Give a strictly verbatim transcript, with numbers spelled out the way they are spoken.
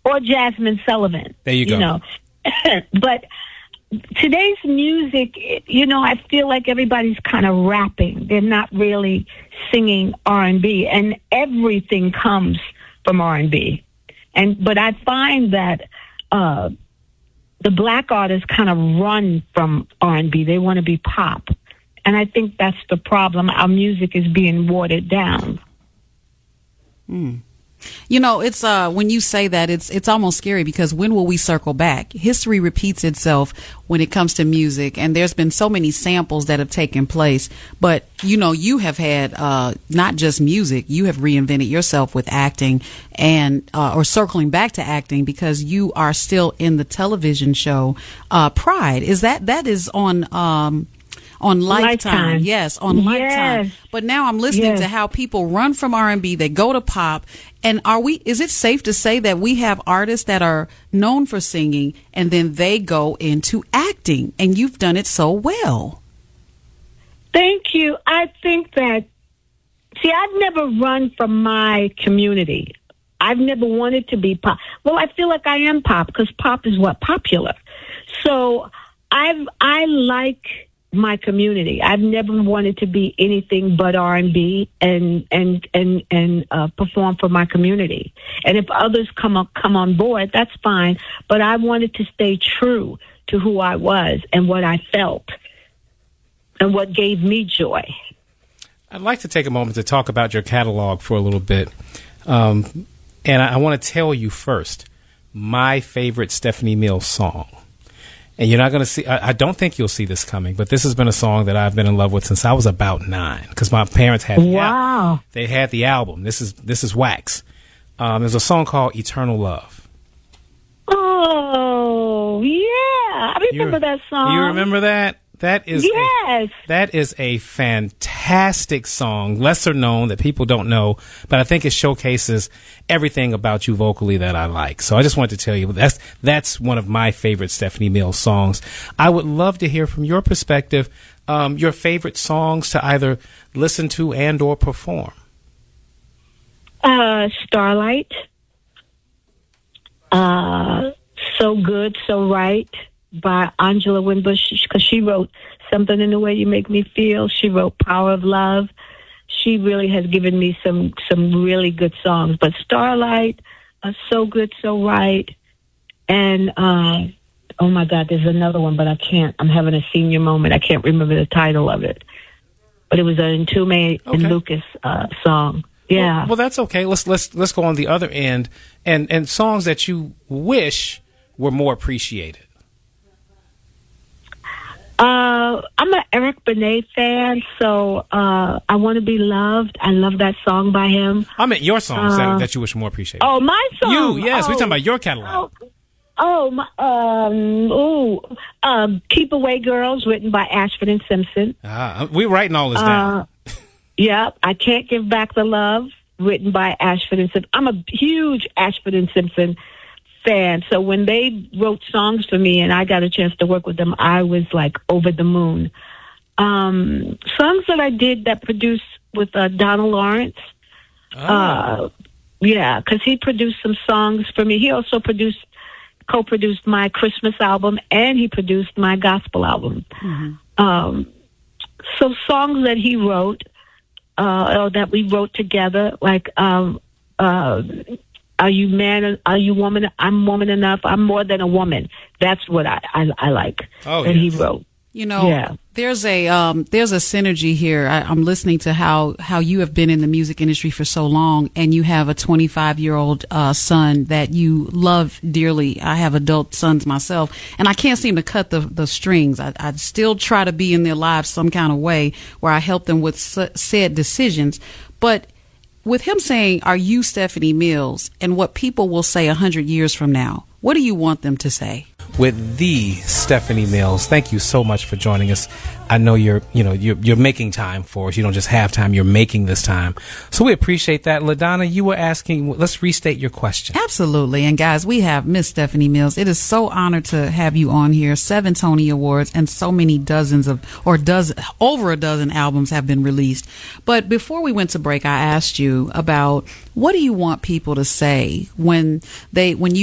or Jasmine Sullivan. There you go. You know, but today's music, you know, I feel like everybody's kind of rapping. They're not really singing R and B, and everything comes from R and B. And but I find that uh, the black artists kind of run from R and B. They want to be pop, and I think that's the problem. Our music is being watered down. Mm. You know, it's uh when you say that, it's it's almost scary, because when will we circle back? History repeats itself when it comes to music, and there's been so many samples that have taken place. But you know, you have had uh not just music, you have reinvented yourself with acting, and uh, or circling back to acting, because you are still in the television show uh Pride. Is that that is on um on Lifetime. Lifetime. Yes, on Lifetime. Yes. But now I'm listening Yes. to how people run from R and B, they go to pop. And are we, is it safe to say that we have artists that are known for singing and then they go into acting, and you've done it so well? Thank you. I think that, see, I've never run from my community. I've never wanted to be pop. Well, I feel like I am pop, because pop is what? Popular. So I've, I like my community. I've never wanted to be anything but R and B and and and and uh, perform for my community. And if others come up, come on board, that's fine. But I wanted to stay true to who I was and what I felt and what gave me joy. I'd like to take a moment to talk about your catalog for a little bit, um, and I, I want to tell you first my favorite Stephanie Mills song. And you're not going to see, I, I don't think you'll see this coming, but this has been a song that I've been in love with since I was about nine, because my parents had, wow. the, they had the album. This is, this is Wax. Um, there's a song called Eternal Love. Oh, yeah. I remember you, that song. You remember that? That is yes. A, that is a fantastic song, lesser known, that people don't know, but I think it showcases everything about you vocally that I like. So I just wanted to tell you that's that's one of my favorite Stephanie Mills songs. I would love to hear from your perspective, um, your favorite songs to either listen to and or perform. Uh, Starlight. Uh, So Good, So Right, by Angela Winbush, because she wrote Something in the Way You Make Me Feel. She wrote Power of Love. She really has given me some some really good songs. But Starlight, uh, So Good, So Right, and uh, oh my God, there's another one, but I can't. I'm having a senior moment. I can't remember the title of it. But it was an Entombed Okay. and Lucas uh, song. Yeah. Well, well, that's okay. Let's let's let's go on the other end, and and songs that you wish were more appreciated. Uh, I'm an Eric Benet fan, so uh, I Want to Be Loved. I love that song by him. I meant your songs Uh, that, that you wish were more appreciated. Oh, my song. You, yes, oh, we're talking about your catalog. Oh, oh my, um, ooh, um, Keep Away Girls, written by Ashford and Simpson. Ah, we're writing all this down. Uh, yeah, I Can't Give Back the Love, written by Ashford and Simpson. I'm a huge Ashford and Simpson fan. So when they wrote songs for me and I got a chance to work with them, I was like over the moon. Um, songs that I did that produced with uh, Donald Lawrence. Oh. Uh, yeah, because he produced some songs for me. He also produced, co-produced my Christmas album, and he produced my gospel album. Mm-hmm. Um, so songs that he wrote, uh, or that we wrote together, like um, uh, Are You Man? Are You Woman? I'm Woman Enough. I'm More Than a Woman. That's what I I, I like. Oh, that yes. he wrote. You know, Yeah. there's a um, there's a synergy here. I, I'm listening to how, how you have been in the music industry for so long, and you have a twenty-five year old uh, son that you love dearly. I have adult sons myself, and I can't seem to cut the the strings. I, I still try to be in their lives some kind of way where I help them with s- said decisions. But with him saying, "Are you Stephanie Mills?" and what people will say a hundred years from now, what do you want them to say? With the Stephanie Mills, thank you so much for joining us. I know you're, you know, you're, you're making time for us. You don't just have time; you're making this time. So we appreciate that. LaDonna, you were asking. Let's restate your question. Absolutely, and guys, we have Miss Stephanie Mills. It is so honored to have you on here. Seven Tony Awards and so many dozens of, or dozen, over a dozen albums have been released. But before we went to break, I asked you about what do you want people to say when they, when you